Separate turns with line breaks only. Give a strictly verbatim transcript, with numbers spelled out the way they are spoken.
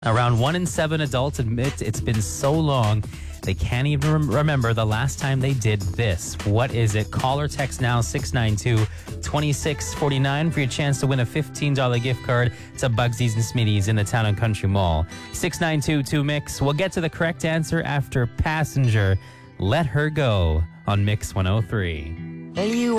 Around one in seven adults admit it's been so long they can't even rem- remember the last time they did this. What is it? Call or text now six nine two, two six four nine for your chance to win a fifteen dollars gift card to Bugsy's and Smitty's in the Town and Country Mall. six nine two two mix. We'll get to the correct answer after Passenger. Let Her Go on Mix one oh three.
Well, you